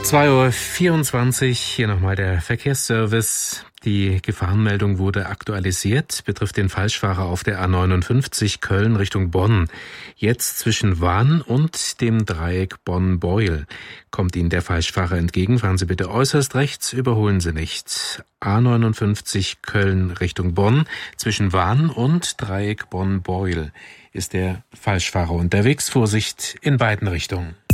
2:24 Uhr, hier nochmal der Verkehrsservice. Die Gefahrenmeldung wurde aktualisiert, betrifft den Falschfahrer auf der A59 Köln Richtung Bonn. Jetzt zwischen Wahn und dem Dreieck Bonn-Beuel kommt Ihnen der Falschfahrer entgegen. Fahren Sie bitte äußerst rechts, überholen Sie nicht. A59 Köln Richtung Bonn, zwischen Wahn und Dreieck Bonn-Beuel ist der Falschfahrer unterwegs. Vorsicht in beiden Richtungen.